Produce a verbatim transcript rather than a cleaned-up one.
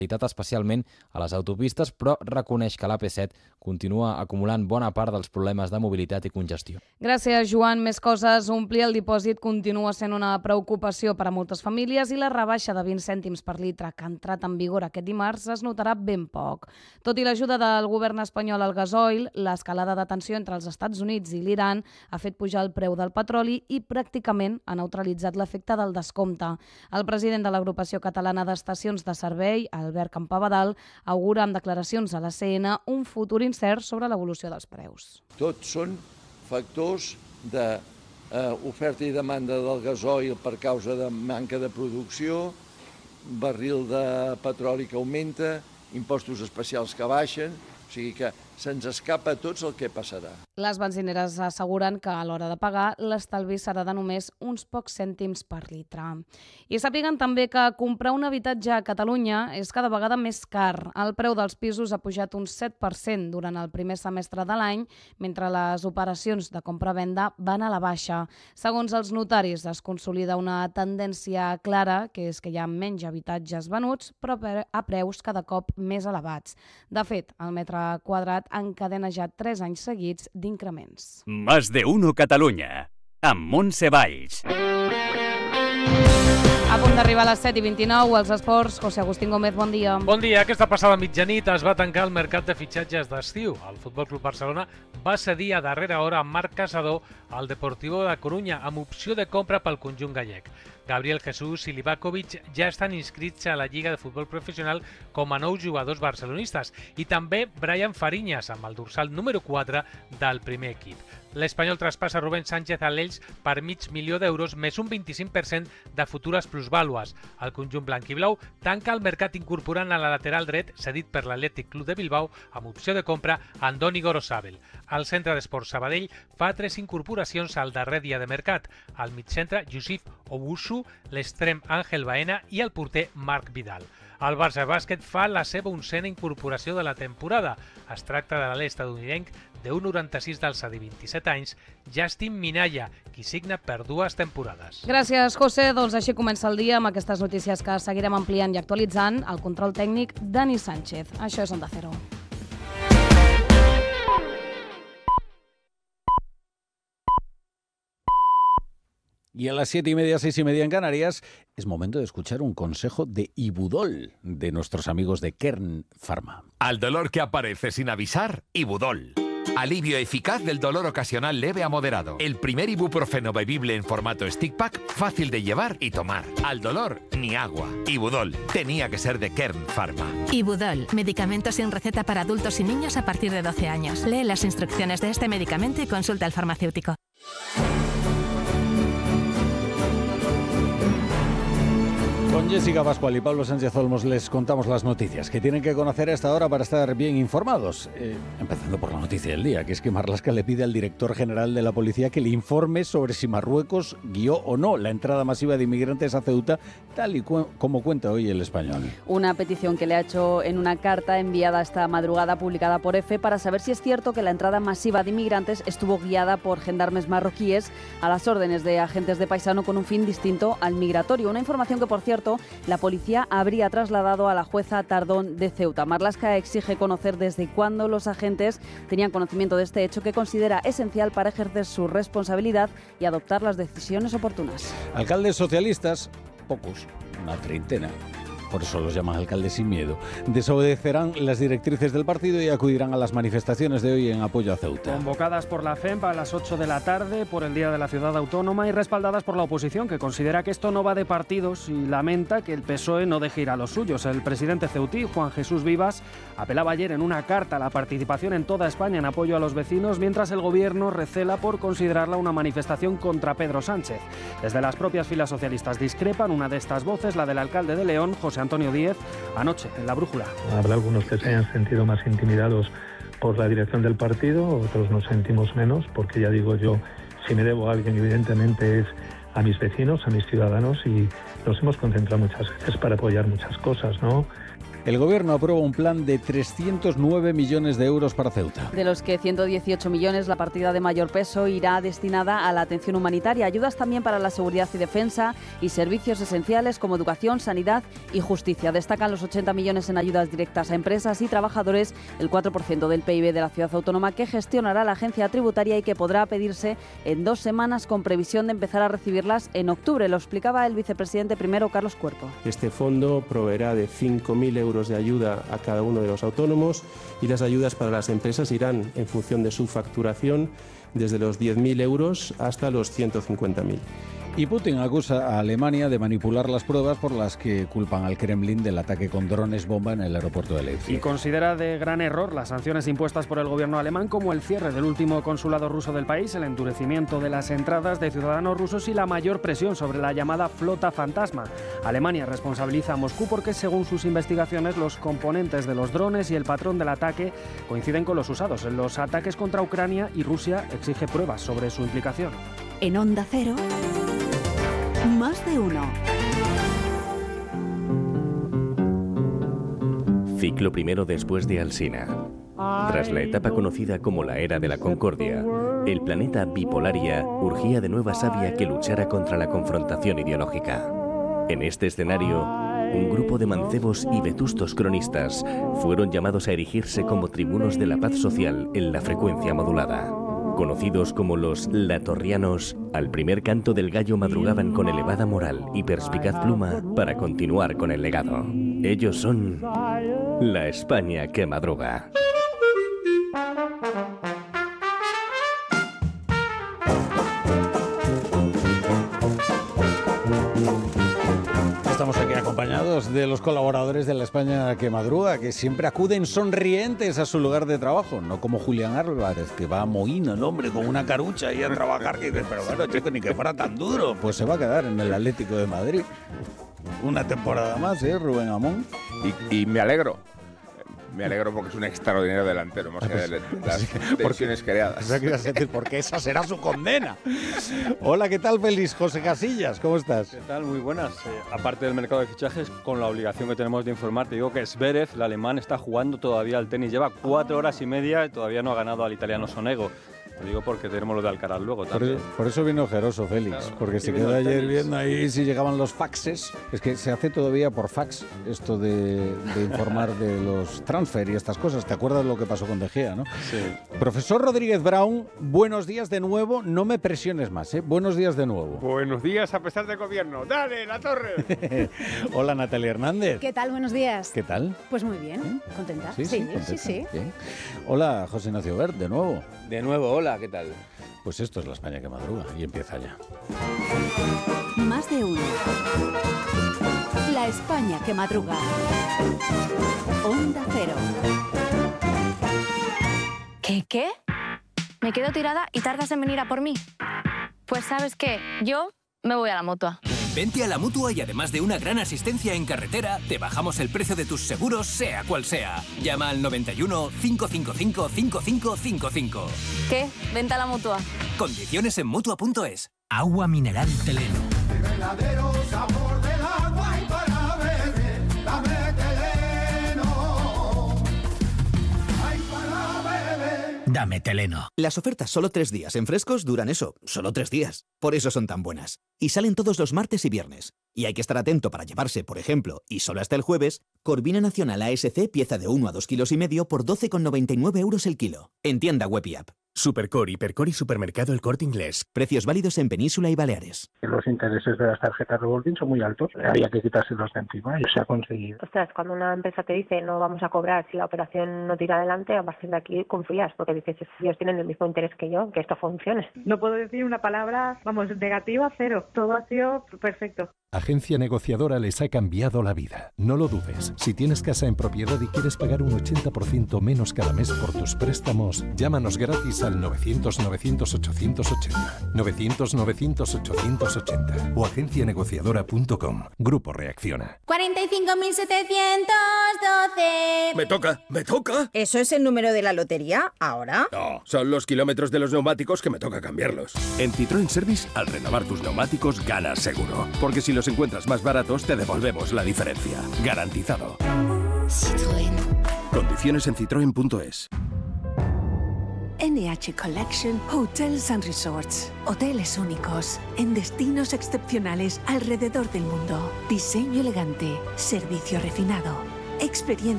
especialment a les autopistes, però reconeix que l'A P set continua acumulant bona part dels problemes de mobilitat i congestió. Gràcies, Joan. Més coses. Omplir el dipòsit continua sent una preocupació per a moltes famílies i la rebaixa de vint cèntims per litre que ha entrat en vigor aquest dimarts es notarà ben poc. Tot i l'ajuda del govern espanyol al gasoil, l'escalada de tensió entre els Estats Units i l'Iran ha fet pujar el preu del petroli i pràcticament ha neutralitzat l'efecte del descompte. El president de l'Agrupació Catalana d'Estacions de Servei, Albert Campabadal, augura amb declaracions a la C N un futur incert sobre l'evolució dels preus. Tots són factors d'oferta i demanda del gasoil per causa de manca de producció, barril de petroli que augmenta, impostos especials que baixen, o sigui que se'ns escapa a tots el que passarà. Les benzineres asseguren que a l'hora de pagar l'estalvi serà de només uns pocs cèntims per litre. I sàpiguen també que comprar un habitatge a Catalunya és cada vegada més car. El preu dels pisos ha pujat un set per cent durant el primer semestre de l'any, mentre les operacions de compra-venda van a la baixa. Segons els notaris, es consolida una tendència clara, que és que hi ha menys habitatges venuts, però a preus cada cop més elevats. De fet, el metre quadrat encadena ja tres anys seguits d'increments. Más de uno Catalunya, amb Montse Valls. A punt d'arribar a les set i vint-i-nou, als esports, José Agustín Gómez, bon dia. Bon dia. Aquesta passada mitjanit es va tancar el mercat de fitxatges d'estiu. El Futbol Club Barcelona va cedir a darrera hora amb Marc Casador al Deportivo de Corunya, amb opció de compra pel conjunt gallec. Gabriel Jesús i Livakovic ja estan inscrits a la Lliga de Futbol Professional com a nous jugadors barcelonistes i també Brian Fariñas amb el dorsal número quatre del primer equip. L'Espanyol traspassa Rubén Sánchez a l'Elx per mig milió d'euros més un vint-i-cinc per cent de futures plusvàlues. El conjunt blanquiblau tanca el mercat incorporant a la lateral dret cedit per l'Atlètic Club de Bilbao amb opció de compra Andoni Gorosabel. El Centre d'Esports Sabadell fa tres incorporacions al darrer dia de mercat. Al migcentre, Yusif Owusu, l'extrem Àngel Baena i el porter Marc Vidal. El Barça Bàsquet fa la seva onzena incorporació de la temporada. Es tracta de l'estadounidenc de un noranta-sis d'alçada i vint-i-set anys, Justin Minaya, qui signa per dues temporades. Gràcies, José. Doncs així comença el dia amb aquestes notícies que seguirem ampliant i actualitzant. El control tècnic, Dani Sánchez. Això és Onda Cero. Y a las siete y media, seis y media en Canarias, es momento de escuchar un consejo de Ibudol, de nuestros amigos de Kern Pharma. Al dolor que aparece sin avisar, Ibudol. Alivio eficaz del dolor ocasional leve a moderado. El primer ibuprofeno bebible en formato stick pack, fácil de llevar y tomar. Al dolor, ni agua. Ibudol. Tenía que ser de Kern Pharma. Ibudol. Medicamento sin receta para adultos y niños a partir de doce años. Lee las instrucciones de este medicamento y consulta al farmacéutico. Con Jessica Pascual y Pablo Sánchez Olmos les contamos las noticias que tienen que conocer a esta hora para estar bien informados. Eh, empezando por la noticia del día, que es que Marlaska le pide al director general de la policía que le informe sobre si Marruecos guió o no la entrada masiva de inmigrantes a Ceuta, tal y cu- como cuenta hoy El Español. Una petición que le ha hecho en una carta enviada esta madrugada publicada por EFE para saber si es cierto que la entrada masiva de inmigrantes estuvo guiada por gendarmes marroquíes a las órdenes de agentes de paisano con un fin distinto al migratorio. Una información que, por cierto, la policía habría trasladado a la jueza Tardón de Ceuta. Marlaska exige conocer desde cuándo los agentes tenían conocimiento de este hecho que considera esencial para ejercer su responsabilidad y adoptar las decisiones oportunas. Alcaldes socialistas, pocos, una treintena. Por eso los llaman alcaldes sin miedo. Desobedecerán las directrices del partido y acudirán a las manifestaciones de hoy en apoyo a Ceuta. Convocadas por la F E M P a las ocho de la tarde por el Día de la Ciudad Autónoma y respaldadas por la oposición, que considera que esto no va de partidos y lamenta que el P S O E no deje ir a los suyos. El presidente ceutí, Juan Jesús Vivas, apelaba ayer en una carta a la participación en toda España en apoyo a los vecinos, mientras el gobierno recela por considerarla una manifestación contra Pedro Sánchez. Desde las propias filas socialistas discrepan. Una de estas voces, la del alcalde de León, José Antonio Díez, anoche en La Brújula. Habrá algunos que se hayan sentido más intimidados por la dirección del partido, otros nos sentimos menos, porque ya digo yo, si me debo a alguien evidentemente es a mis vecinos, a mis ciudadanos, y nos hemos concentrado muchas veces para apoyar muchas cosas, ¿no? El Gobierno aprueba un plan de trescientos nueve millones de euros para Ceuta. De los que ciento dieciocho millones, la partida de mayor peso irá destinada a la atención humanitaria, ayudas también para la seguridad y defensa y servicios esenciales como educación, sanidad y justicia. Destacan los ochenta millones en ayudas directas a empresas y trabajadores, el cuatro por ciento del P I B de la ciudad autónoma que gestionará la agencia tributaria y que podrá pedirse en dos semanas con previsión de empezar a recibirlas en octubre. Lo explicaba el vicepresidente primero, Carlos Cuerpo. Este fondo proveerá de cinco mil euros de ayuda a cada uno de los autónomos y las ayudas para las empresas irán en función de su facturación desde los diez mil euros hasta los ciento cincuenta mil. Y Putin acusa a Alemania de manipular las pruebas por las que culpan al Kremlin del ataque con drones bomba en el aeropuerto de Leipzig. Y considera de gran error las sanciones impuestas por el gobierno alemán, como el cierre del último consulado ruso del país, el endurecimiento de las entradas de ciudadanos rusos y la mayor presión sobre la llamada flota fantasma. Alemania responsabiliza a Moscú porque, según sus investigaciones, los componentes de los drones y el patrón del ataque coinciden con los usados en los ataques contra Ucrania, y Rusia exige pruebas sobre su implicación. En Onda Cero, Más de Uno. Ciclo primero después de Alsina. Tras la etapa conocida como la Era de la Concordia, el planeta Bipolaria urgía de nueva savia que luchara contra la confrontación ideológica. En este escenario, un grupo de mancebos y vetustos cronistas fueron llamados a erigirse como tribunos de la paz social en la frecuencia modulada. Conocidos como los latorrianos, al primer canto del gallo madrugaban con elevada moral y perspicaz pluma para continuar con el legado. Ellos son la España que madruga. Estamos aquí acompañados de los colaboradores de la España que madruga, que siempre acuden sonrientes a su lugar de trabajo, no como Julián Álvarez, que va a mohíno, el hombre, con una carucha y a trabajar, que dice, pero bueno, chico, ni que fuera tan duro. Pues se va a quedar en el Atlético de Madrid. Una temporada más, ¿eh, Rubén Amón? Y, y me alegro. Me alegro porque es un extraordinario delantero, más que de las tensiones creadas. Eso querías decir, porque esa será su condena. Hola, ¿qué tal, Félix? José Casillas, ¿cómo estás? ¿Qué tal? Muy buenas. Eh, aparte del mercado de fichajes, con la obligación que tenemos de informar, te digo que Zverev, el alemán, está jugando todavía al tenis. Lleva cuatro horas y media y todavía no ha ganado al italiano Sonego. Te digo porque tenemos lo de Alcaraz luego también. Por, por eso vino ojeroso, Félix, claro, porque se quedó ayer viendo ahí si llegaban los faxes. Es que se hace todavía por fax esto de, de informar de los transfer y estas cosas. ¿Te acuerdas lo que pasó con De Gea, no? Sí. Profesor Rodríguez Brown, buenos días de nuevo. No me presiones más, ¿eh? Buenos días de nuevo. Buenos días a pesar del gobierno. ¡Dale, la torre! Hola, Natalia Hernández. ¿Qué tal? Buenos días. ¿Qué tal? Pues muy bien. ¿Eh? ¿Contenta? Sí, sí, sí. Contenta. sí, sí. Bien. Hola, José Ignacio Wert, de nuevo. De nuevo, hola, ¿qué tal? Pues esto es la España que madruga y empieza ya. Más de Uno. La España que madruga. Onda Cero. ¿Qué, qué? Me quedo tirada y tardas en venir a por mí. Pues ¿sabes qué? Yo me voy a la Mutua. Vente a la Mutua y además de una gran asistencia en carretera, te bajamos el precio de tus seguros, sea cual sea. Llama al noventa y uno, cinco cinco cinco, cinco cinco cinco cinco. ¿Qué? Vente a la Mutua. Condiciones en Mutua punto es. Agua mineral Teleno. El verdadero sabor del agua y para beber, dame Teleno. Ay, para beber. Dame Teleno. Las ofertas solo tres días en frescos duran eso, solo tres días. Por eso son tan buenas. Y salen todos los martes y viernes. Y hay que estar atento para llevarse, por ejemplo, y solo hasta el jueves, Corvina Nacional A S C pieza de uno a dos kilos y medio por doce con noventa y nueve euros el kilo. En tienda web y app. Supercor, Hipercor y Supermercado El Corte Inglés. Precios válidos en Península y Baleares. Los intereses de las tarjetas revolving son muy altos. Había que quitárselos de encima y se ha conseguido. Ostras, cuando una empresa te dice no vamos a cobrar si la operación no tira adelante, a partir de aquí confías porque dices ellos tienen el mismo interés que yo, que esto funcione. No puedo decir una palabra, vamos, negativa, cero. Todo ha sido perfecto. Agencia Negociadora les ha cambiado la vida. No lo dudes. Si tienes casa en propiedad y quieres pagar un ochenta por ciento menos cada mes por tus préstamos, llámanos gratis al novecientos, novecientos, ochocientos ochenta. novecientos, novecientos, ochocientos ochenta. O agencia negociadora punto com. Grupo Reacciona. cuarenta y cinco mil setecientos doce. Me toca, me toca. ¿Eso es el número de la lotería ahora? No, son los kilómetros de los neumáticos que me toca cambiarlos. En Citroën Service, al renovar tus neumáticos, ganas seguro. Porque si los encuentras más baratos, te devolvemos la diferencia. Garantizado. Condiciones en citroen punto es. N H Collection Hotels and Resorts. Hoteles únicos, en destinos excepcionales alrededor del mundo. Diseño elegante, servicio refinado, experiencia